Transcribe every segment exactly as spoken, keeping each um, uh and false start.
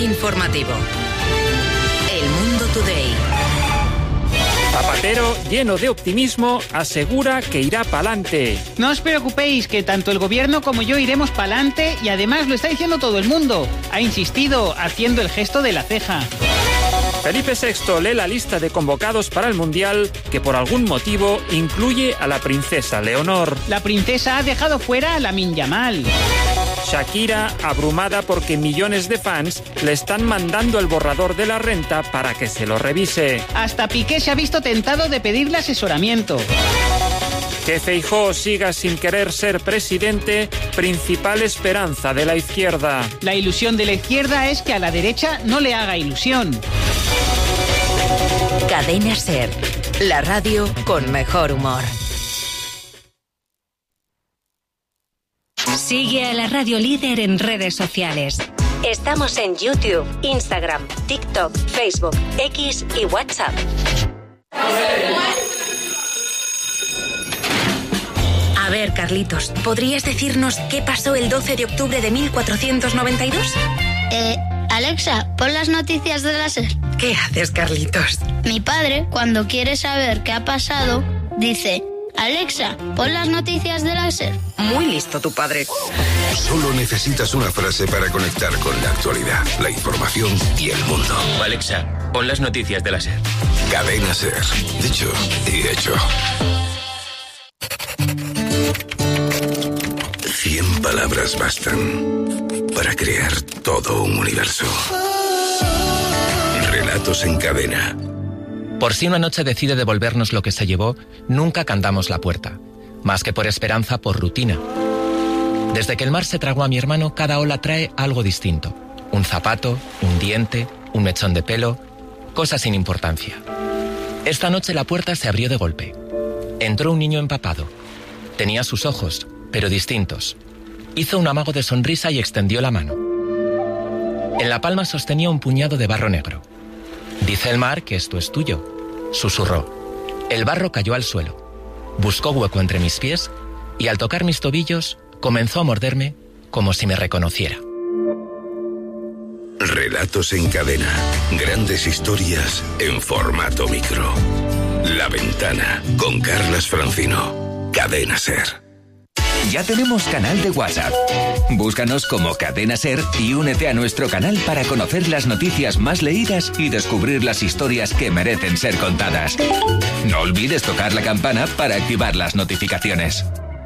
informativo. El Mundo Today. Zapatero, lleno de optimismo, asegura que irá pa'lante. No os preocupéis, que tanto el gobierno como yo iremos pa'lante, y además lo está diciendo todo el mundo. Ha insistido, haciendo el gesto de la ceja. Felipe sexto lee la lista de convocados para el Mundial, que por algún motivo incluye a la princesa Leonor. La princesa ha dejado fuera a Lamine Yamal. Shakira, abrumada porque millones de fans le están mandando el borrador de la renta para que se lo revise. Hasta Piqué se ha visto tentado de pedirle asesoramiento. Que Feijóo siga sin querer ser presidente, principal esperanza de la izquierda. La ilusión de la izquierda es que a la derecha no le haga ilusión. Cadena SER, la radio con mejor humor. Sigue a la radio líder en redes sociales. Estamos en YouTube, Instagram, TikTok, Facebook, X y WhatsApp. A ver, Carlitos, ¿podrías decirnos qué pasó el doce de octubre de mil cuatrocientos noventa y dos? Eh, Alexa, pon las noticias de la SER. ¿Qué haces, Carlitos? Mi padre, cuando quiere saber qué ha pasado, dice: Alexa, pon las noticias de la SER. Muy listo tu padre. Solo necesitas una frase para conectar con la actualidad, la información y el mundo. Alexa, pon las noticias de la SER. Cadena SER. Dicho y hecho. Cien palabras bastan para crear todo un universo. Relatos en cadena. Por si una noche decide devolvernos lo que se llevó, nunca cantamos la puerta. Más que por esperanza, por rutina. Desde que el mar se tragó a mi hermano, cada ola trae algo distinto. Un zapato, un diente, un mechón de pelo, cosas sin importancia. Esta noche la puerta se abrió de golpe. Entró un niño empapado. Tenía sus ojos, pero distintos. Hizo un amago de sonrisa y extendió la mano. En la palma sostenía un puñado de barro negro. Dice el mar que esto es tuyo, susurró. El barro cayó al suelo. Buscó hueco entre mis pies y al tocar mis tobillos comenzó a morderme como si me reconociera. Relatos en cadena. Grandes historias en formato micro. La Ventana con Carlas Francino. Cadena SER. Ya tenemos canal de WhatsApp. Búscanos como Cadena SER y únete a nuestro canal para conocer las noticias más leídas y descubrir las historias que merecen ser contadas. No olvides tocar la campana para activar las notificaciones.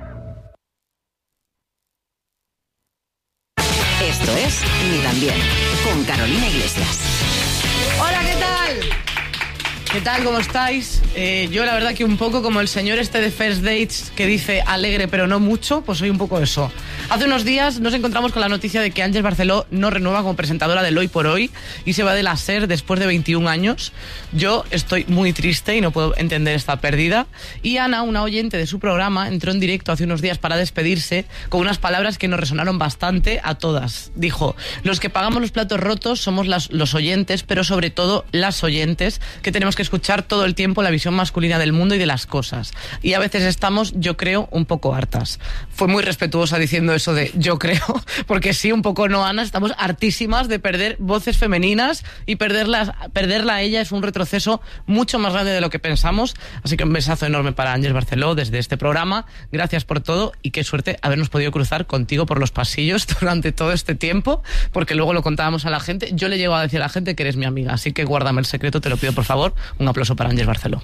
Esto es Ni También, con Carolina Iglesias. Hola, ¿qué tal? ¿Qué tal? ¿Cómo estáis? Eh, yo la verdad que un poco como el señor este de First Dates que dice alegre pero no mucho, pues soy un poco eso. Hace unos días nos encontramos con la noticia de que Ángeles Barceló no renueva como presentadora del Hoy por Hoy y se va de la SER después de veintiún años. Yo estoy muy triste y no puedo entender esta pérdida. Y Ana, una oyente de su programa, entró en directo hace unos días para despedirse con unas palabras que nos resonaron bastante a todas. Dijo: los que pagamos los platos rotos somos las, los oyentes, pero sobre todo las oyentes, que tenemos que escuchar todo el tiempo la visión masculina del mundo y de las cosas. Y a veces estamos, yo creo, un poco hartas. Fue muy respetuosa diciendo eso de yo creo, porque sí, un poco no, Ana, estamos hartísimas de perder voces femeninas y perderlas, perderla a ella es un retroceso mucho más grande de lo que pensamos. Así que un besazo enorme para Ángeles Barceló desde este programa. Gracias por todo y qué suerte habernos podido cruzar contigo por los pasillos durante todo este tiempo, porque luego lo contábamos a la gente. Yo le llego a decir a la gente que eres mi amiga, así que guárdame el secreto, te lo pido por favor. Un aplauso para Ángeles Barceló.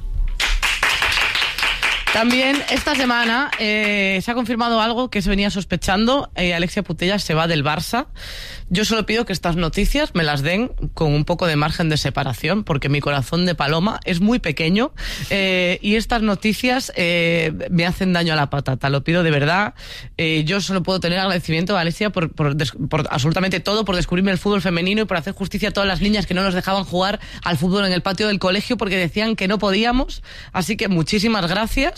También esta semana eh, se ha confirmado algo que se venía sospechando. Eh, Alexia Putellas se va del Barça. Yo solo pido que estas noticias me las den con un poco de margen de separación, porque mi corazón de paloma es muy pequeño eh, y estas noticias eh, me hacen daño a la patata. Lo pido de verdad. Eh, yo solo puedo tener agradecimiento a Alexia por, por, por absolutamente todo, por descubrirme el fútbol femenino y por hacer justicia a todas las niñas que no nos dejaban jugar al fútbol en el patio del colegio porque decían que no podíamos. Así que muchísimas gracias.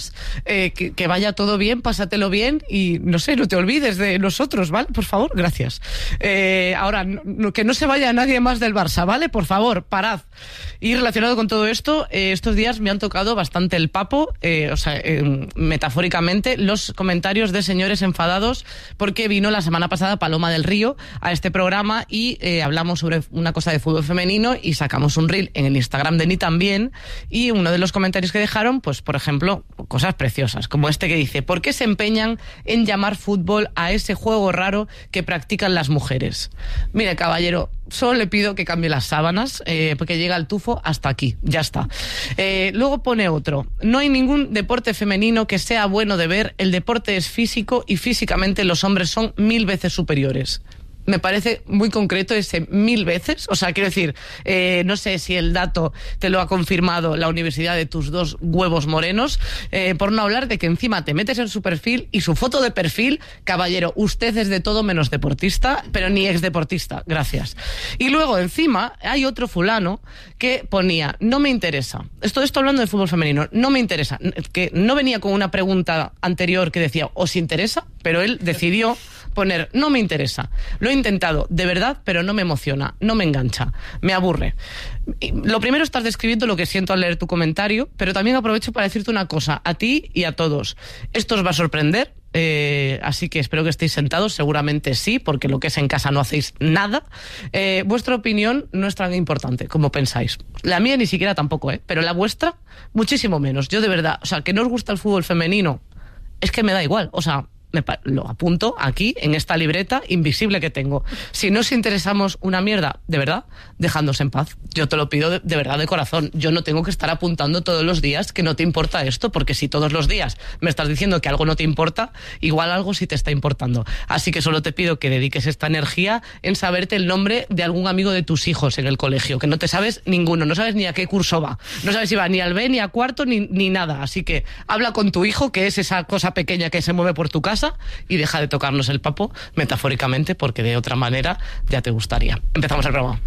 días, eh, que, que vaya todo bien, pásatelo bien y, no sé, no te olvides de nosotros, ¿vale? Por favor, gracias. Eh, ahora, no, que no se vaya nadie más del Barça, ¿vale? Por favor, parad. Y relacionado con todo esto, eh, estos días me han tocado bastante el papo, eh, o sea, eh, metafóricamente, los comentarios de señores enfadados porque vino la semana pasada Paloma del Río a este programa y eh, hablamos sobre una cosa de fútbol femenino y sacamos un reel en el Instagram de Ni también, y uno de los comentarios que dejaron, pues por ejemplo, cosas preciosas, como este que dice: ¿por qué se empeñan en llamar fútbol a ese juego raro que practican las mujeres? Mire, caballero, solo le pido que cambie las sábanas, eh, porque llega el tufo hasta aquí, ya está. Eh, luego pone otro: no hay ningún deporte femenino que sea bueno de ver, el deporte es físico y físicamente los hombres son mil veces superiores. Me parece muy concreto ese mil veces. O sea, quiero decir, eh, no sé si el dato te lo ha confirmado la universidad de tus dos huevos morenos, eh, por no hablar de que encima te metes en su perfil y su foto de perfil, caballero, usted es de todo menos deportista, pero ni exdeportista, gracias. Y luego encima hay otro fulano que ponía: no me interesa. Esto esto hablando de fútbol femenino, no me interesa. Que no venía con una pregunta anterior que decía ¿os interesa? Pero él decidió poner no me interesa. Lo he intentado, de verdad, pero no me emociona, no me engancha, me aburre. Y lo primero, estás describiendo lo que siento al leer tu comentario, pero también aprovecho para decirte una cosa, a ti y a todos. Esto os va a sorprender, eh, así que espero que estéis sentados, seguramente sí, porque lo que es en casa no hacéis nada. Eh, vuestra opinión no es tan importante como pensáis. La mía ni siquiera tampoco, ¿eh? Pero la vuestra, muchísimo menos. Yo de verdad, o sea, que no os gusta el fútbol femenino, es que me da igual, o sea... Me lo apunto aquí, en esta libreta invisible que tengo. Si no os interesamos una mierda, de verdad, dejadnos en paz. Yo te lo pido de, de verdad, de corazón. Yo no tengo que estar apuntando todos los días que no te importa esto, porque si todos los días me estás diciendo que algo no te importa, igual algo sí te está importando. Así que solo te pido que dediques esta energía en saberte el nombre de algún amigo de tus hijos en el colegio, que no te sabes ninguno, no sabes ni a qué curso va, no sabes si va ni al B, ni a cuarto, ni, ni nada. Así que habla con tu hijo, que es esa cosa pequeña que se mueve por tu casa, y deja de tocarnos el papo, metafóricamente, porque de otra manera ya te gustaría. Empezamos el programa.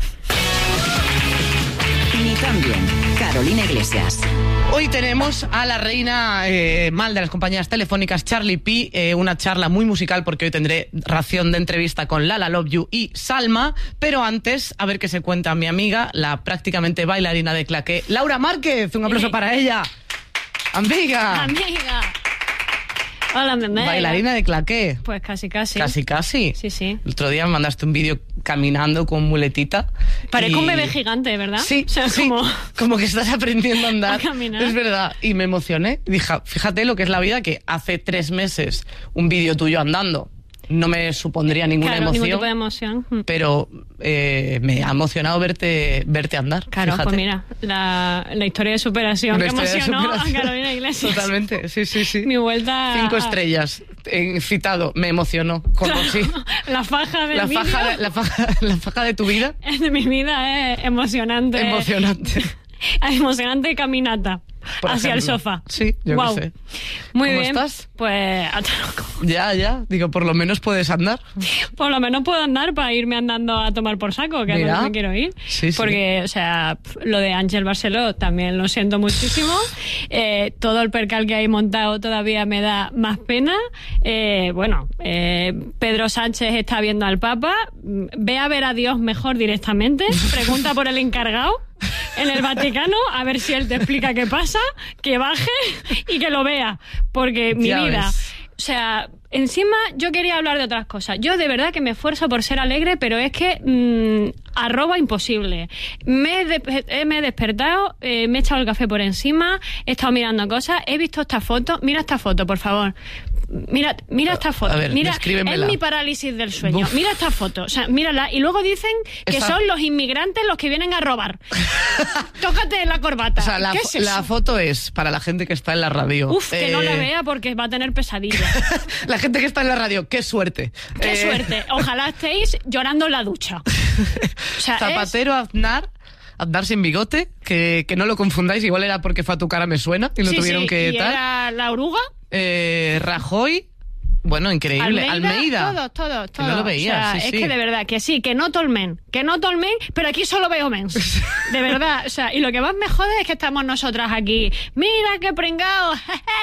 Ni también, Carolina Iglesias. Hoy tenemos a la reina eh, mal de las compañías telefónicas, Charlie P, eh, una charla muy musical, porque hoy tendré ración de entrevista con Lala Love You y Salma, pero antes, a ver qué se cuenta mi amiga, la prácticamente bailarina de claqué, Laura Márquez. Un aplauso para ella. Amiga. Amiga. Hola, bebé. ¿Bailarina de claqué? Pues casi, casi. Casi, casi. Sí, sí. El otro día me mandaste un vídeo caminando con muletita. Parezco y... un bebé gigante, ¿verdad? Sí, o sea, sí. Como... como que estás aprendiendo a andar. A caminar. Es verdad. Y me emocioné. Dije, fíjate lo que es la vida, que hace tres meses un vídeo tuyo andando no me supondría ninguna claro, emoción. Ningún tipo de emoción. Pero eh, me ha emocionado verte verte andar. Claro, fíjate. Pues mira, la, la historia de superación la que historia emocionó superación. a Carolina Iglesias. Totalmente, sí, sí, sí. Mi vuelta Cinco a... estrellas en citado, me emocionó. Como claro, sí. La faja de la faja de, la, faja, la faja de tu vida. De mi vida es emocionante. Emocionante. Emocionante caminata. Por hacia ejemplo. el sofá. Sí, yo wow. qué sé. Muy ¿Cómo bien. estás? Pues hasta luego. Ya, ya. Digo, por lo menos puedes andar. Por lo menos puedo andar para irme andando a tomar por saco, que Mira. no me quiero ir. Sí, sí. Porque, o sea, lo de Ángel Barceló también lo siento muchísimo. Eh, todo el percal que hay montado todavía me da más pena. Eh, bueno, eh, Pedro Sánchez está viendo al Papa. Ve a ver a Dios mejor directamente. Pregunta por el encargado en el Vaticano, a ver si él te explica qué pasa, que baje y que lo vea, porque mi Ya vida, ves. o sea, encima yo quería hablar de otras cosas. Yo de verdad que me esfuerzo por ser alegre, pero es que mmm, arroba imposible. Me he, de- eh, me he despertado, eh, me he echado el café por encima, he estado mirando cosas, he visto esta foto. Mira esta foto, por favor. Mira, mira esta foto. A ver, mira, descríbemela. es mi parálisis del sueño. Uf. Mira esta foto. O sea, mírala. Y luego dicen que Esa- son los inmigrantes los que vienen a robar. Tócate la corbata. O sea, la, ¿Qué es eso? la foto es para la gente que está en la radio. Uf, que no la Eh, vea porque va a tener pesadillas. La gente que está en la radio, qué suerte. Qué Eh, suerte. Ojalá estéis llorando en la ducha. O sea, Zapatero, Aznar, Aznar sin bigote, que, que no lo confundáis, igual era porque fue a tu cara me suena y es... lo sí, tuvieron sí, que y tal. era la oruga. Eh, Rajoy, Bueno, increíble. Almeida. Almeida. Todos, todos, todos. Que no lo veía, o sea, sí, es sí. que de verdad, que sí, que no tolmen, que no tolmen, pero aquí solo veo mens. De verdad, o sea, y lo que más me jode es que estamos nosotras aquí, mira qué pringao,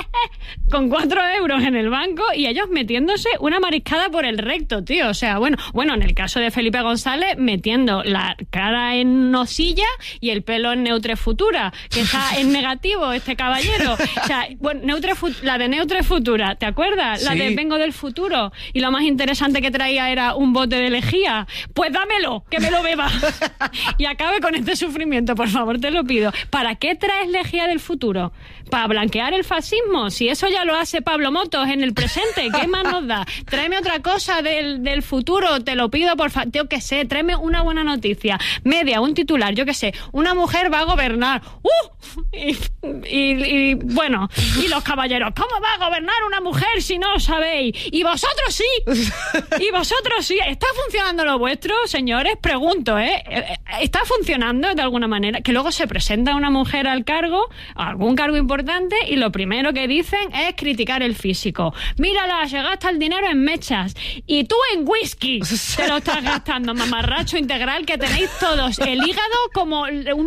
con cuatro euros en el banco y ellos metiéndose una mariscada por el recto, tío. O sea, bueno, bueno, en el caso de Felipe González, metiendo la cara en nocilla y el pelo en Neutre Futura, que está en negativo este caballero. O sea, bueno, Neutre Fut- la de Neutre Futura, ¿te acuerdas? La Sí. de Vengo del futuro. Y lo más interesante que traía era un bote de lejía. Pues dámelo, que me lo beba. Y acabe con este sufrimiento, por favor, te lo pido. ¿Para qué traes lejía del futuro? ¿Para blanquear el fascismo? Si eso ya lo hace Pablo Motos en el presente, ¿qué más nos da? Tráeme otra cosa del, del futuro, te lo pido, por favor. Yo qué sé, tráeme una buena noticia. Media, un titular, yo qué sé. Una mujer va a gobernar. ¡Uh! Y, y, y bueno, y los caballeros, ¿cómo va a gobernar una mujer si no sabéis? Y vosotros sí. Y vosotros sí. ¿Está funcionando lo vuestro, señores? Pregunto, ¿eh? ¿Está funcionando de alguna manera? Que luego se presenta una mujer al cargo, a algún cargo importante, y lo primero que dicen es criticar el físico. Mírala, se gasta el dinero en mechas. Y tú en whisky te lo estás gastando, mamarracho integral, que tenéis todos el hígado como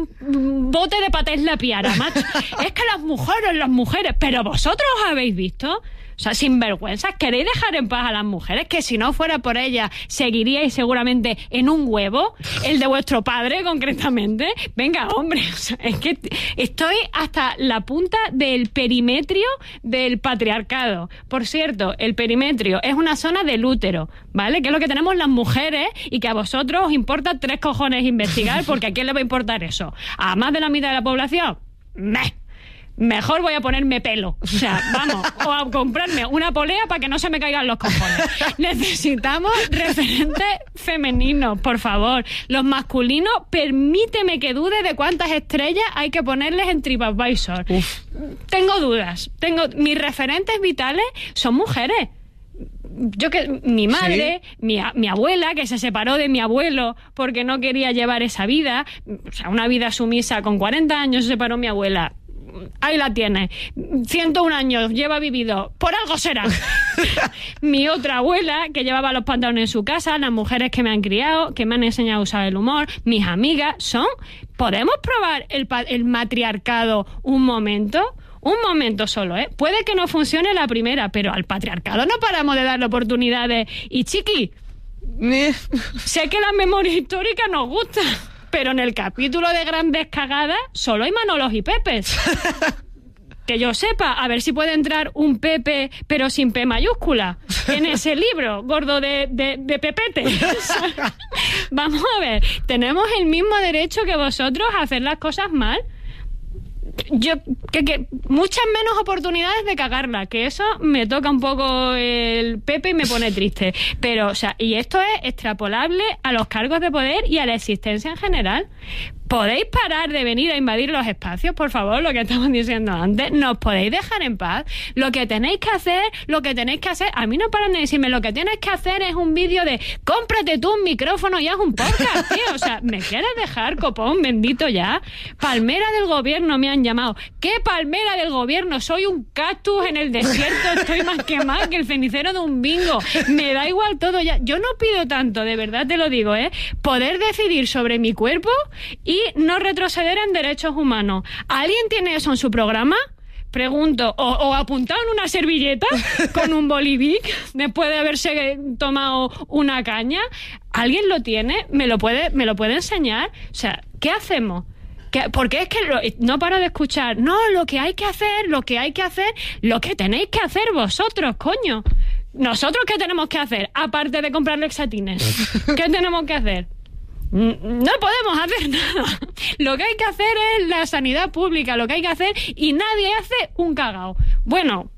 un bote de patés la piara, macho. Es que las mujeres, las mujeres, pero vosotros os habéis visto. O sea, sinvergüenzas, ¿queréis dejar en paz a las mujeres? Que si no fuera por ellas, seguiríais seguramente en un huevo, el de vuestro padre concretamente. Venga, hombre, o sea, es que estoy hasta la punta del perimetrio del patriarcado. Por cierto, el perimetrio es una zona del útero, ¿vale? Que es lo que tenemos las mujeres y que a vosotros os importa tres cojones investigar, porque ¿a quién le va a importar eso? ¿A más de la mitad de la población? ¡Meh! Mejor voy a ponerme pelo, o sea, vamos, o a comprarme una polea para que no se me caigan los cojones. Necesitamos referentes femeninos, por favor. Los masculinos, permíteme que dude de cuántas estrellas hay que ponerles en TripAdvisor. Uf. Tengo dudas. Tengo mis referentes vitales son mujeres. Yo que mi madre, ¿sí? mi, mi abuela, que se separó de mi abuelo porque no quería llevar esa vida, o sea, una vida sumisa, con cuarenta años se separó mi abuela. Ahí la tiene. ciento un años lleva vivido. Por algo será. Mi otra abuela, que llevaba los pantalones en su casa, las mujeres que me han criado, que me han enseñado a usar el humor, mis amigas, son... ¿Podemos probar el, el matriarcado un momento? Un momento solo, ¿eh? Puede que no funcione la primera, pero al patriarcado no paramos de darle oportunidades. Y chiqui, sé que las memorias históricas nos gustan, pero en el capítulo de grandes cagadas solo hay Manolos y Pepes. Que yo sepa, a ver si puede entrar un Pepe, pero sin P mayúscula, en ese libro, gordo de, de, de Pepete. Vamos a ver, ¿tenemos el mismo derecho que vosotros a hacer las cosas mal? Yo, que, que muchas menos oportunidades de cagarla, que eso me toca un poco el Pepe y me pone triste. Pero, o sea, y esto es extrapolable a los cargos de poder y a la existencia en general. ¿Podéis parar de venir a invadir los espacios, por favor? Lo que estamos diciendo antes. ¿Nos podéis dejar en paz? Lo que tenéis que hacer, lo que tenéis que hacer... A mí no paran de decirme, lo que tienes que hacer es un vídeo de cómprate tú un micrófono y haz un podcast, tío. O sea, ¿me quieres dejar, copón? Bendito ya. Palmera del gobierno me han llamado. ¿Qué palmera del gobierno? Soy un cactus en el desierto. Estoy más quemado que el cenicero de un bingo. Me da igual todo ya. Yo no pido tanto, de verdad te lo digo, ¿eh? Poder decidir sobre mi cuerpo y no retroceder en derechos humanos. ¿Alguien tiene eso en su programa? Pregunto, o, o apuntado en una servilleta con un bolivic después de haberse tomado una caña. ¿Alguien lo tiene? ¿Me lo puede, me lo puede enseñar? O sea, ¿qué hacemos? ¿Qué? Porque es que lo, no paro de escuchar. No, lo que hay que hacer, lo que hay que hacer, lo que tenéis que hacer vosotros, coño. ¿Nosotros qué tenemos que hacer? Aparte de comprar lexatines. ¿Qué tenemos que hacer? No podemos hacer nada. Lo que hay que hacer es la sanidad pública, lo que hay que hacer, y nadie hace un cagao. Bueno,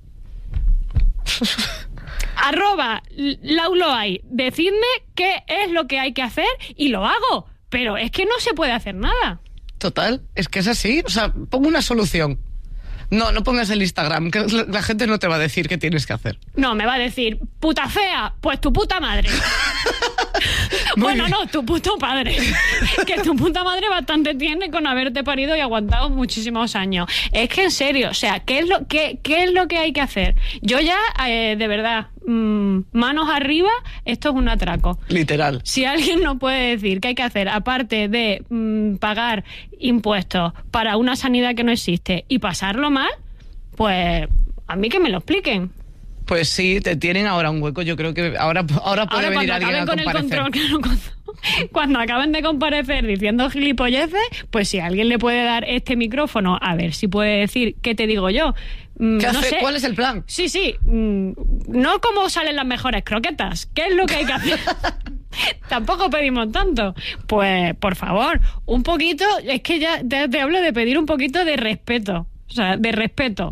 arroba lauloay, decidme qué es lo que hay que hacer y lo hago, pero es que no se puede hacer nada. Total, es que es así. O sea, pongo una solución. No, no pongas el Instagram, que la gente no te va a decir qué tienes que hacer. No, me va a decir, puta fea, pues tu puta madre. Bueno, no, tu puto padre. Que tu puta madre bastante tiene con haberte parido y aguantado muchísimos años. Es que en serio, o sea, ¿qué es lo, qué, qué es lo que hay que hacer? Yo ya, eh, de verdad, mmm, manos arriba, esto es un atraco. Literal. Si alguien no puede decir qué hay que hacer, aparte de mmm, pagar impuestos para una sanidad que no existe y pasarlo mal, pues a mí que me lo expliquen. Pues sí, te tienen ahora un hueco. Yo creo que ahora, ahora puede ahora, venir alguien a con comparecer. El control, claro, cuando, cuando acaben de comparecer diciendo gilipolleces, pues si alguien le puede dar este micrófono, a ver si puede decir qué te digo yo. Mm, ¿Qué no hace? sé. ¿Cuál es el plan? Sí, sí. Mm, no cómo salen las mejores croquetas. ¿Qué es lo que hay que hacer? Tampoco pedimos tanto. Pues, por favor, un poquito... Es que ya te, te hablo de pedir un poquito de respeto. O sea, de respeto.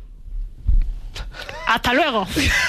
Hasta luego.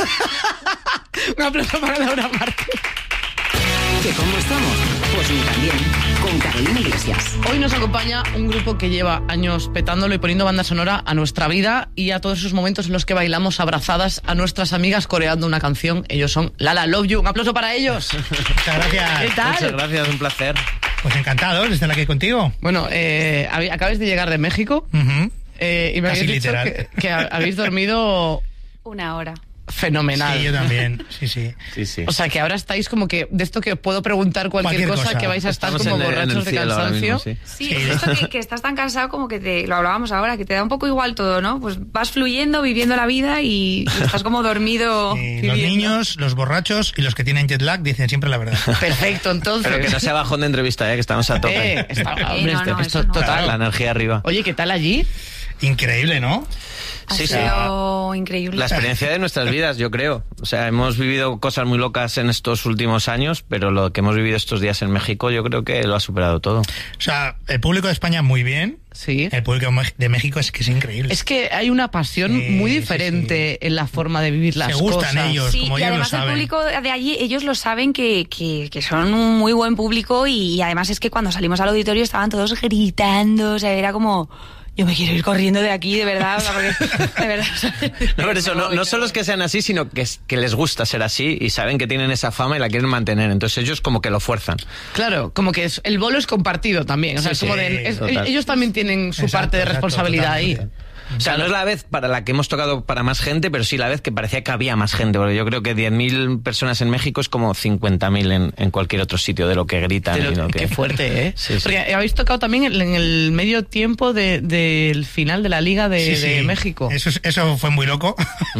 Un aplauso para Laura Martín. ¿Que cómo estamos? Pues ni tan bien, con Carolina Iglesias. Hoy nos acompaña un grupo que lleva años petándolo y poniendo banda sonora a nuestra vida y a todos esos momentos en los que bailamos abrazadas a nuestras amigas coreando una canción. Ellos son Lala Love You. Un aplauso para ellos. Muchas gracias. ¿Qué tal? Muchas gracias, un placer. Pues encantado de estar aquí contigo. Bueno, eh, acabáis de llegar de México. Uh-huh. eh, y me Casi habéis dicho literal. que, que habéis dormido... Una hora. Fenomenal. Sí, yo también. Sí, sí. Sí, sí. O sea, que ahora estáis como que de esto que puedo preguntar cualquier, Cualquier cosa, cosa. que vais a estar Estamos como en el- en el borrachos de cielo ahora cansancio. mismo, sí. Sí, es esto que, que estás tan cansado como que te, lo hablábamos ahora, que te da un poco igual todo, ¿no? Pues vas fluyendo, viviendo la vida y, y estás como dormido. Sí, los viviendo. niños, los borrachos y los que tienen jet lag dicen siempre la verdad. Perfecto, entonces. Pero que no sea bajón de entrevista, ¿eh? Que estamos a tope. Eh, está- Eh, hombre, no, este- no, esto eso no. total. La energía arriba. Oye, ¿qué tal allí? Increíble, ¿no? Ha Sí, sí. sido increíble. La experiencia de nuestras vidas, yo creo. O sea, hemos vivido cosas muy locas en estos últimos años, pero lo que hemos vivido estos días en México, yo creo que lo ha superado todo. O sea, el público de España muy bien. Sí. El público de México es que es increíble. Es que hay una pasión Sí, muy sí, diferente en la forma de vivir las Se gustan cosas. ellos. Sí, como y ellos lo además el saben. público de allí, ellos lo saben que, que, que son un muy buen público y además es que cuando salimos al auditorio estaban todos gritando, o sea, era como... Yo me quiero ir corriendo de aquí, de verdad, o sea, porque, de verdad. O sea, No, pero eso, no, no solo es que sean así, sino que, es- que les gusta ser así y saben que tienen esa fama y la quieren mantener. Entonces ellos como que lo fuerzan. Claro, como que es- el bolo es compartido también. O sea, Sí, es como sí, de- es- total. ellos también tienen su Exacto, parte de exacto, responsabilidad ahí. totalmente. O sea, no es la vez para la que hemos tocado para más gente, pero sí la vez que parecía que había más gente. Porque yo creo que diez mil personas en México es como cincuenta mil en, en cualquier otro sitio de lo que gritan. Pero y lo que... qué fuerte, ¿eh? Sí, sí. Porque habéis tocado también en en el medio tiempo de- del final de la Liga de, Sí, de sí. México. Eso, es- eso fue muy loco.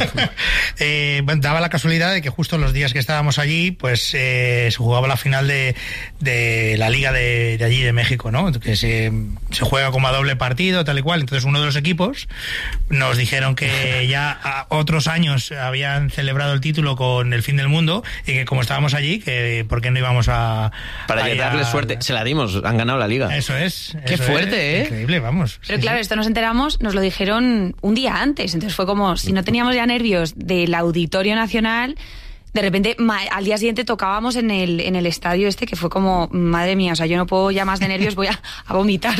eh, bueno, daba la casualidad de que justo los días que estábamos allí, pues eh, se jugaba la final de, de la Liga de, de allí de México, ¿no? Que se, se juega como a doble partido, tal y cual. Entonces uno de los equipos nos dijeron que ya a otros años habían celebrado el título con el fin del mundo y que como estábamos allí, que por qué no íbamos a... Para a ir darle a- suerte. Se la dimos, han ganado la liga. Eso es. Qué eso fuerte, es. ¿eh? Increíble, vamos. Pero Sí, claro, sí. esto nos enteramos, nos lo dijeron un día antes, entonces fue como, si no teníamos ya nervios del Auditorio Nacional, de repente ma- al día siguiente tocábamos en el, en el estadio este, que fue como, madre mía, o sea, yo no puedo ya más de nervios, voy a, a vomitar.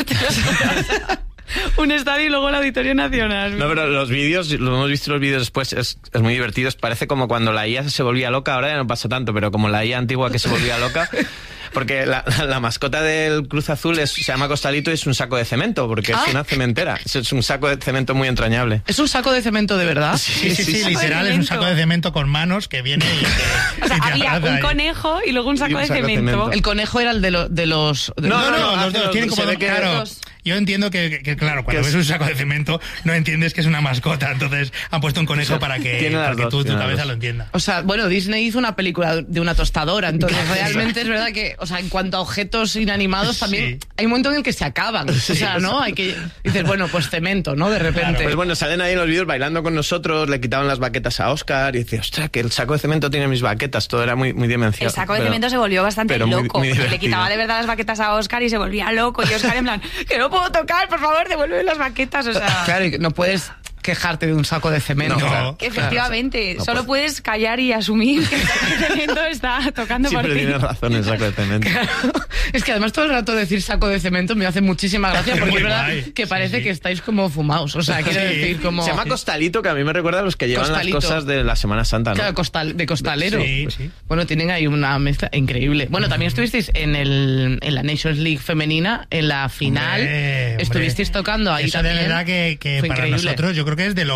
Un estadio y luego el Auditorio Nacional. No, pero los vídeos, lo hemos visto los vídeos después, es, es muy divertido. Parece como cuando la I A se volvía loca, ahora ya no pasa tanto, pero como la I A antigua que se volvía loca. Porque la, la mascota del Cruz Azul es, se llama Costalito y es un saco de cemento, porque Ah. es una cementera. Es, es un saco de cemento muy entrañable. ¿Es un saco de cemento de verdad? Sí, sí, sí, Saco de literal, es un cemento. saco de cemento con manos que viene y te, O sea, y te había abraza un ahí. conejo y luego un saco, Y un de, saco de cemento. cemento. El conejo era el de, lo- de los... de- No, no, No, no, no, los dos hace tienen los- como se dos, ve que- claro. dos. Yo entiendo que, que, claro, cuando Que ves es- un saco de cemento no entiendes que es una mascota, entonces han puesto un conejo para que, Tiene las para que dos, tú, tu tiene las cabeza dos. lo entienda. O sea, bueno, Disney hizo una película de una tostadora, entonces realmente es verdad que, o sea, en cuanto a objetos inanimados también Sí. hay un momento en el que se acaban. O sea, ¿no? Hay que dices, bueno, pues cemento, ¿no? De repente. Pues bueno, salen ahí en los vídeos bailando con nosotros, le quitaban las baquetas a Oscar y decía, ostras, que el saco de cemento tiene mis baquetas. Todo era muy, muy demencial. El saco de Pero- cemento se volvió bastante pero muy- loco, muy porque le divertido. quitaba de verdad las baquetas a Oscar y se volvía loco. Y Oscar en plan, que no puedo tocar, por favor, devuelve las baquetas. O sea, Claro, y no puedes quejarte de un saco de cemento. No. Claro. que efectivamente, No, solo pues- puedes callar y asumir que el saco de cemento está tocando por Siempre ti. tienes razón el saco de cemento. Es que además todo el rato decir saco de cemento me hace muchísima gracia Es porque muy es verdad guay. que Sí, parece sí. que estáis como fumados. O sea, quiero Sí. decir como... Se llama Costalito, que a mí me recuerda a los que llevan Costalito. las cosas de la Semana Santa, ¿no? Claro, costal, de costalero. Sí, sí. Bueno, tienen ahí una mezcla increíble. Bueno, también estuvisteis en, el, en la Nations League femenina, en la final. Hombre, hombre. Estuvisteis tocando ahí Eso también. de verdad que, que Fue para increíble. nosotros yo creo que es de los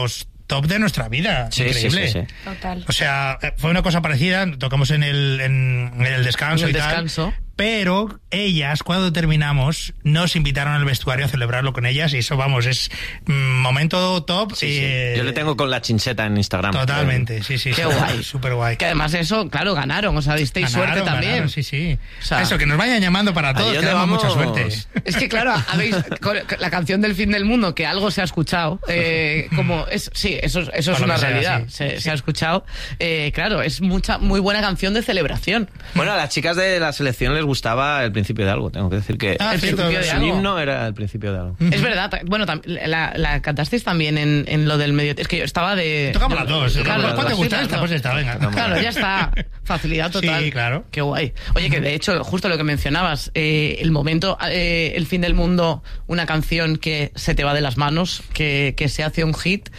top de nuestra vida. Sí, increíble. sí, sí, sí. Total. O sea, fue una cosa parecida, tocamos en el, en, en el descanso En el y tal. descanso. Pero ellas, cuando terminamos, nos invitaron al vestuario a celebrarlo con ellas y eso, vamos, es mm, momento top. Sí, eh, sí. Yo le tengo con la chincheta en Instagram. Totalmente, sí, sí. Qué sí, guay. Súper guay. Que además eso, claro, ganaron, o sea, disteis Ganaron, suerte también. ganaron, sí, sí. O sea, eso, que nos vayan llamando para todos, que damos mucha suerte. Es que claro, habéis con la canción del fin del mundo, que algo se ha escuchado, eh, como es, sí, eso, eso es Por lo una que sea, realidad, sí, se, sí. se ha escuchado, eh, claro, es mucha, muy buena canción de celebración. Bueno, a las chicas de la selección les gustaba el principio de algo, tengo que decir que Ah, el cierto, principio de el algo. himno era el principio de algo. Es verdad, ta- bueno, tam- la, la cantasteis también en, en lo del medio. Es que yo estaba de. Tocamos yo- las dos. Claro, ¿Cuál te las gusta dos. esta? Pues esta, venga. Claro, ya está. Facilidad total. Sí, claro. Qué guay. Oye, que de hecho, justo lo que mencionabas, eh, el momento, eh, el fin del mundo, una canción que se te va de las manos, que, que se hace un hit.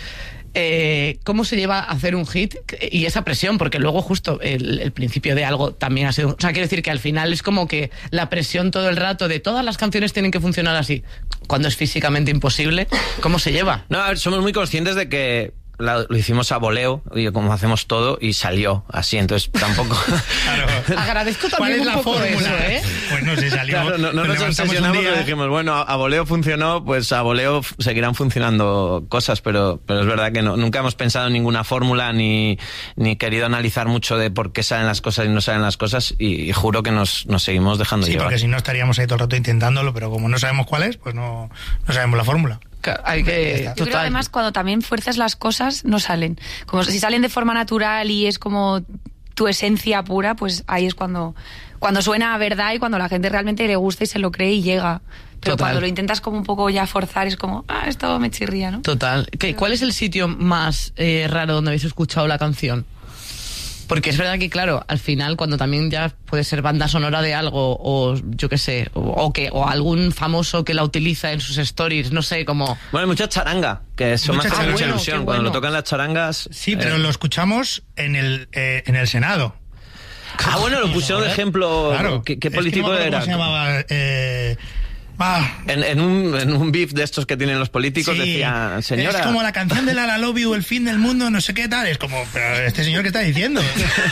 Eh, ¿Cómo se lleva a hacer un hit y esa presión? Porque luego justo el, el principio de algo también ha sido... O sea, quiero decir que al final es como que la presión todo el rato de todas las canciones tienen que funcionar así, cuando es físicamente imposible. ¿Cómo se lleva? No, a ver, somos muy conscientes de que la- lo hicimos a voleo, y como hacemos todo, y salió así, entonces tampoco... Claro. Agradezco ¿Cuál también es un la poco fórmula? eso, ¿eh? Pues no sé, salió. Claro, no, no nos nos levantamos un obsesionamos, día. pero dijimos, bueno, a, a voleo funcionó, pues a voleo f- seguirán funcionando cosas, pero, pero es verdad que no, nunca hemos pensado en ninguna fórmula, ni, ni querido analizar mucho de por qué salen las cosas y no salen las cosas, y, y juro que nos, nos seguimos dejando Sí, llevar. porque si no estaríamos ahí todo el rato intentándolo, pero como no sabemos cuál es, pues no, no sabemos la fórmula. Hay que... Yo creo que además cuando también fuerzas las cosas no salen. Como si salen de forma natural y es como tu esencia pura, pues ahí es cuando, cuando suena a verdad y cuando la gente realmente le gusta y se lo cree y llega. Pero Total. cuando lo intentas como un poco ya forzar es como, ah, esto me chirría, ¿no? Total. ¿Qué, ¿Cuál es el sitio más eh, raro donde habéis escuchado la canción? Porque es verdad que, claro, al final, cuando también ya puede ser banda sonora de algo, o yo qué sé, o, o que o algún famoso que la utiliza en sus stories, no sé, como... Bueno, hay mucha charanga, que eso me Mucha hace charanga. mucha Ah, bueno, ilusión. qué Cuando bueno. lo tocan las charangas... Sí, eh, pero lo escuchamos en el, eh, en el Senado. Ah, bueno, lo pusieron de ejemplo... Claro. ¿Qué, qué Es que no me político acuerdo era? ¿Cómo se llamaba? Eh, ah, En, en, un, en un beef de estos que tienen los políticos sí. decía, señora... Es como la canción de la I Love You, el fin del mundo, no sé qué tal. Es como, pero este señor, ¿qué está diciendo?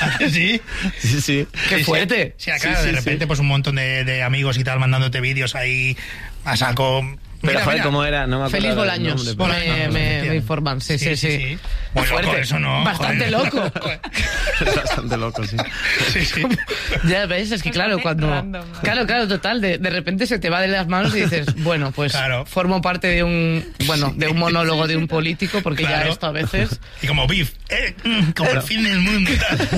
sí. Sí, sí. ¡Qué Sí, fuerte! Sí, sí, claro, Sí, sí, de repente, sí. pues un montón de, de amigos y tal mandándote vídeos ahí a saco. Pero, Mira, joder, mira. ¿cómo era? No me acuerdo Feliz ahora del Bolaños, nombre, pero- me, Bolaños, me- me efectivamente. informan, sí, sí, sí. sí. Muy loco, Fuerte. eso no, Bastante joder. loco. Es bastante loco, sí. Sí, sí. Ya ves, es que claro, cuando... Random. Claro, claro, total, de, de repente se te va de las manos y dices, bueno, pues Claro. formo parte de un, bueno, de un monólogo de un político, porque ya Claro. esto a veces... Y como beef, eh, mm, como el fin del mundo. y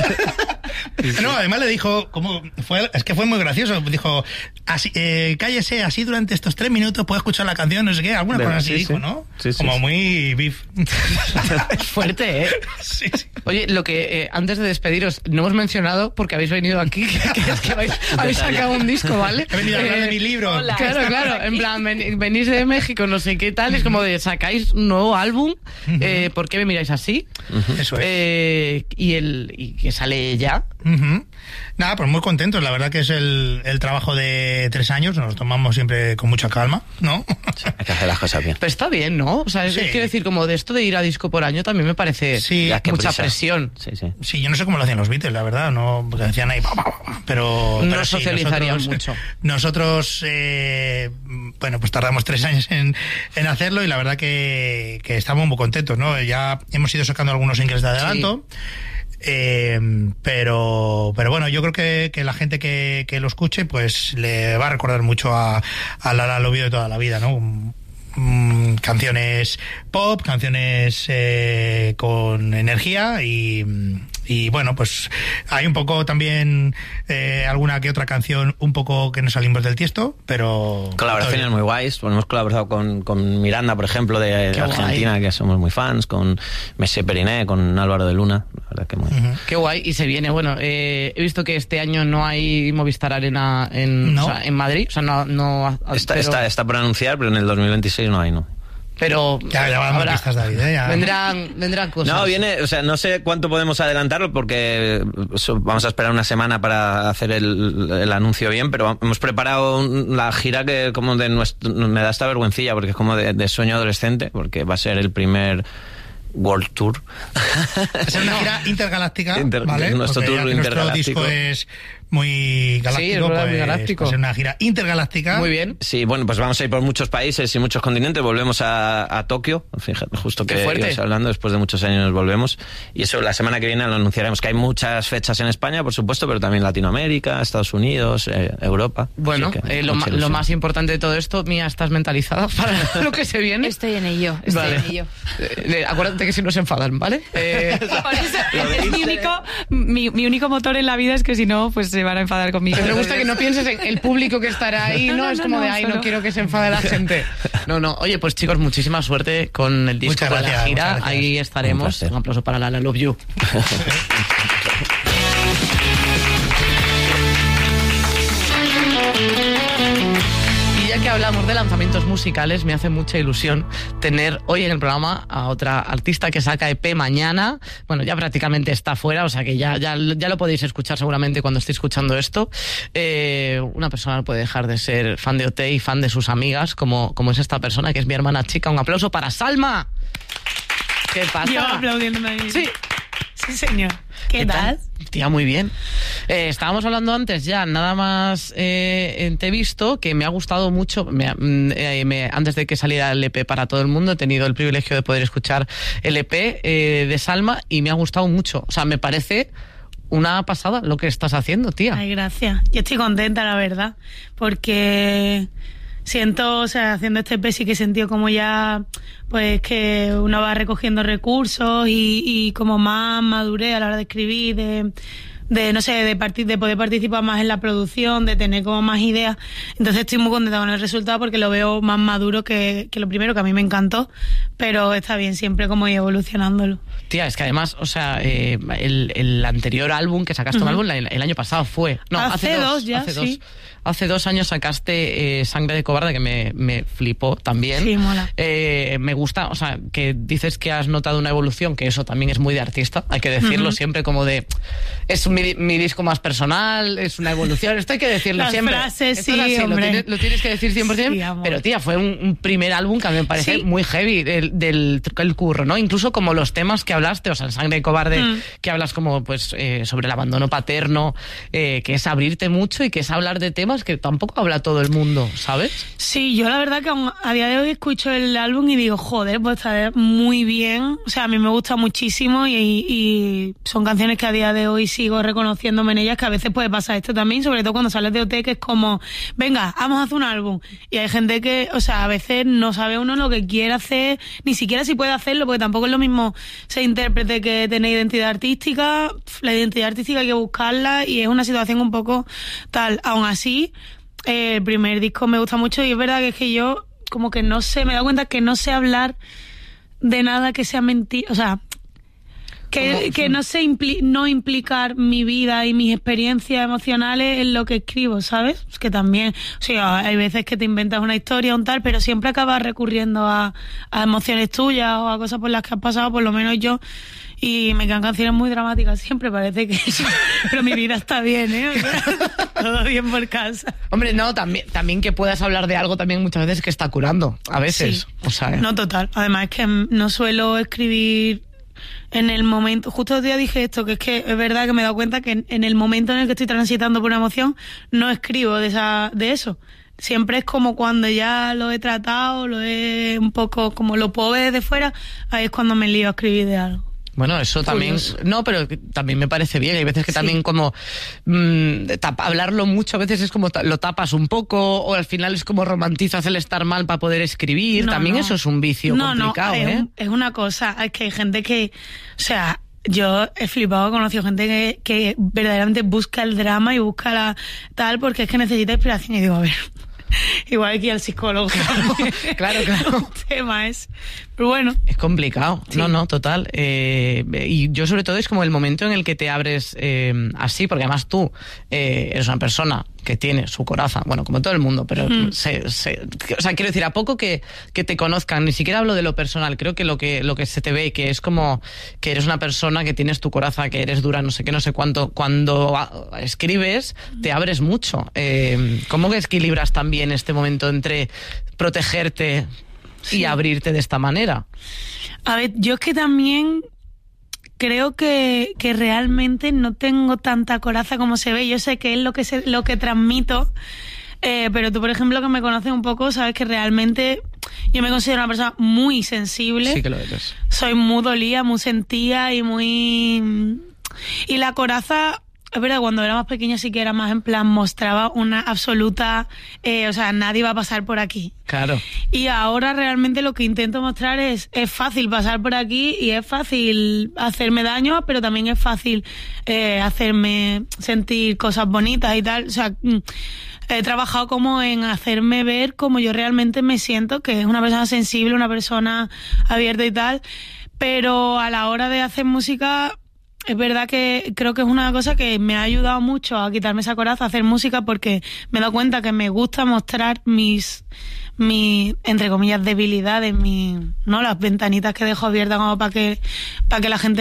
tal. No, además le dijo, como fue, es que fue muy gracioso. Dijo, así, eh, cállese así durante estos tres minutos, puede escuchar la canción, no sé qué, alguna Verdad, cosa así sí, dijo, sí. ¿no? Sí, sí, como sí. muy beef. Es fuerte, ¿eh? Sí, sí. Oye, lo que eh, antes de despediros, no hemos mencionado, porque habéis venido aquí, que, que es que vais- habéis sacado un disco, ¿vale? He venido a hablar Eh, de mi libro. hola. Claro, claro, en plan, ven- venís de México, no sé qué tal, es como de sacáis un nuevo álbum, eh, ¿por qué me miráis así? Eso es. Eh, y, el, y que sale ya. Ujú. Nada, pues muy contentos. La verdad que es el, el trabajo de tres años. Nos lo tomamos siempre con mucha calma, ¿no? Hay que hacer las cosas bien. Pero está bien, ¿no? O sea, es, Sí. quiero decir, como de esto de ir a disco por año también me parece Sí. Ya, qué mucha prisa. presión. Sí, sí. Sí, yo no sé cómo lo hacían los Beatles, la verdad, no, porque decían ahí, pa, pa, pa, pero, No pero sí, socializarían nosotros, mucho. Nosotros, eh, bueno, pues tardamos tres años en, en hacerlo y la verdad que, que estamos muy contentos, ¿no? Ya hemos ido sacando algunos singles de adelanto. Eh, pero pero bueno, yo creo que, que la gente que, que lo escuche pues le va a recordar mucho a, a la Lalo de toda la vida, ¿no? Mm, canciones pop, canciones eh, con energía y, y bueno, pues hay un poco también eh, alguna que otra canción un poco que no salimos del tiesto, pero Colaboraciones muy guays. Bueno, hemos colaborado con, con Miranda, por ejemplo, de Qué Argentina, guay. que somos muy fans, con Messi Periné, con Álvaro de Luna. La verdad que muy... Ujú. Qué guay, y se viene. Bueno, eh, he visto que este año no hay Movistar Arena en, No. o sea, en Madrid. O sea, no. no Está, pero, está, está por anunciar, pero en el dos mil veintiséis no hay, ¿no? pero Ya, ya van habrá- pistas, David, ¿eh? Ya. vendrán, vendrán cosas. No, viene, o sea, no sé cuánto podemos adelantarlo porque so- vamos a esperar una semana para hacer el, el anuncio bien, pero hemos preparado un- la gira que como de nuestro, me da esta vergüencilla porque es como de, de sueño adolescente, porque va a ser el primer World Tour. Es una gira intergaláctica, Inter- ¿vale? Nuestro Porque tour ya que intergaláctico. nuestro disco es muy galáctico, Sí, es verdad, pues, muy galáctico. pues es una gira intergaláctica. Muy bien. Sí, bueno, pues vamos a ir por muchos países y muchos continentes. Volvemos a, a Tokio, fíjate, justo que Qué fuerte. ibas hablando, después de muchos años nos volvemos. Y eso la semana que viene lo anunciaremos, que hay muchas fechas en España, por supuesto, pero también Latinoamérica, Estados Unidos, eh, Europa. Bueno, Así que eh, lo, mucha ma- lo ilusión. más importante de todo esto, Mía, ¿estás mentalizada para lo que se viene? Estoy en ello, estoy Vale. en ello. Eh, eh, acuérdate que si no se enfadan, ¿vale? Eh, Por eso, es mi único, mi, mi único motor en la vida es que si no, pues se van a enfadar conmigo. me gusta que no pienses en el público que estará ahí, ¿no? No, no, es no, como no, de, ay, solo- no quiero que se enfade la gente. No, no. Oye, pues chicos, muchísima suerte con el disco, Muchas con gracias, la gira. muchas gracias. Ahí Un estaremos. placer. Un aplauso para Lala, Love You. Y ya que hablamos de lanzamientos musicales, me hace mucha ilusión tener hoy en el programa a otra artista que saca E P mañana. Bueno, ya prácticamente está fuera, o sea que ya, ya, ya lo podéis escuchar seguramente cuando estéis escuchando esto. Eh, una persona no puede dejar de ser fan de O T y fan de sus amigas, como, como es esta persona, que es mi hermana chica. Un aplauso para Salma. ¿Qué pasa? Yo aplaudiéndome a mí. Sí. Sí, señor. ¿Qué, tal? Tía, muy bien. Eh, estábamos hablando antes ya, nada más eh, te he visto, que me ha gustado mucho, me, mm, eh, me- antes de que saliera el E P para todo el mundo, he tenido el privilegio de poder escuchar el E P eh, de Salma y me ha gustado mucho. O sea, me parece una pasada lo que estás haciendo, tía. Ay, gracias. Yo estoy contenta, la verdad, porque siento, o sea, haciendo este E P sí que he sentido como ya, pues que uno va recogiendo recursos y, y como más madurez a la hora de escribir, de, de no sé, de, partir, de poder participar más en la producción, de tener como más ideas. Entonces estoy muy contenta con el resultado porque lo veo más maduro que, que lo primero, que a mí me encantó, pero está bien siempre como ir evolucionándolo. Tía, es que además, o sea, eh, el, el anterior álbum que sacaste, Ujú. un álbum el, el año pasado fue. No, hace, Hace dos, dos ya, hace sí. dos. Hace dos años sacaste eh, Sangre de Cobarde, que me, me flipó también. Sí, mola. Eh, me gusta, o sea, que dices que has notado una evolución, que eso también es muy de artista, hay que decirlo Ujú. siempre como de... Es mi, mi disco más personal, es una evolución, esto hay que decirlo Las siempre. frases, Esto es sí, así, lo hombre. tienes, lo tienes que decir cien por ciento, Sí, amor. pero tía, fue un, un primer álbum que a mí me parece Sí. muy heavy del, del el curro, ¿no? Incluso como los temas que hablaste, o sea, en Sangre de Cobarde, Mm. que hablas como pues eh, sobre el abandono paterno, eh, que es abrirte mucho y que es hablar de temas que tampoco habla todo el mundo, ¿sabes? Sí, yo la verdad que aún a día de hoy escucho el álbum y digo, joder, pues está muy bien. O sea, a mí me gusta muchísimo y, y son canciones que a día de hoy sigo reconociéndome en ellas, que a veces puede pasar esto también, sobre todo cuando sales de O T, que es como, venga, vamos a hacer un álbum. Y hay gente que, o sea, a veces no sabe uno lo que quiere hacer, ni siquiera si puede hacerlo, porque tampoco es lo mismo ser intérprete que tener identidad artística. La identidad artística hay que buscarla y es una situación un poco tal. Aún así, eh, el primer disco me gusta mucho y es verdad que es que yo como que no sé, me he dado cuenta que no sé hablar de nada que sea mentira, o sea, que, que no sé impli- no implicar mi vida y mis experiencias emocionales en lo que escribo, ¿sabes? Es que también, o sea, hay veces que te inventas una historia o un tal, pero siempre acabas recurriendo a, a emociones tuyas o a cosas por las que has pasado, por lo menos yo. Y me quedan canciones muy dramáticas siempre, parece que eso. Pero mi vida está bien, ¿eh? O sea, todo bien por casa. Hombre, no, también, también que puedas hablar de algo también muchas veces que está curando, a veces. Sí. O sea, No, total. Además es que no suelo escribir en el momento... Justo el día dije esto, que es que es verdad que me he dado cuenta que en, en el momento en el que estoy transitando por una emoción, no escribo de, esa, de eso. Siempre es como cuando ya lo he tratado, lo he un poco... Como lo puedo ver desde fuera, ahí es cuando me lío a escribir de algo. bueno, eso también, Curioso. no, pero que también me parece bien. Hay veces que Sí. también como mm, tap- hablarlo mucho, a veces es como ta- lo tapas un poco, o al final es como romantizas el estar mal para poder escribir. No, también no. eso es un vicio no, complicado, no, es, ¿eh? un- es una cosa, es que hay gente que, o sea, yo he flipado, he conocido gente que, que verdaderamente busca el drama y busca la tal porque es que necesita inspiración y digo, a ver, igual que ir al psicólogo. Claro, claro. Un tema es, pero bueno. Es complicado, Sí. no, no, total. Eh, y yo sobre todo es como el momento en el que te abres eh, así, porque además tú eh, eres una persona que tiene su coraza, bueno, como todo el mundo, pero Mm. se, se- o sea, quiero decir, a poco que, que te conozcan, ni siquiera hablo de lo personal, creo que lo que lo que se te ve, que es como que eres una persona que tienes tu coraza, que eres dura, no sé qué, no sé cuánto, cuando ah, escribes te abres mucho. Eh, ¿Cómo que equilibras también este momento entre protegerte sí. y abrirte de esta manera. A ver, yo es que también creo que, que realmente no tengo tanta coraza como se ve. Yo sé que es lo que, se, lo que transmito, eh, pero tú, por ejemplo, que me conoces un poco, sabes que realmente yo me considero una persona muy sensible. Sí que lo eres. Soy muy dolida, muy sentida y muy... Y la coraza... Es verdad, cuando era más pequeña sí que era más en plan, mostraba una absoluta... Eh, o sea, nadie va a pasar por aquí. Claro. Y ahora realmente lo que intento mostrar es, es fácil pasar por aquí y es fácil hacerme daño, pero también es fácil eh, hacerme sentir cosas bonitas y tal. O sea, he trabajado como en hacerme ver como yo realmente me siento, que es una persona sensible, una persona abierta y tal, pero a la hora de hacer música... Es verdad que creo que es una cosa que me ha ayudado mucho a quitarme esa coraza, a hacer música, porque me he dado cuenta que me gusta mostrar mis, mis entre comillas, debilidades, mis, ¿no? Las ventanitas que dejo abiertas como para que, para que la gente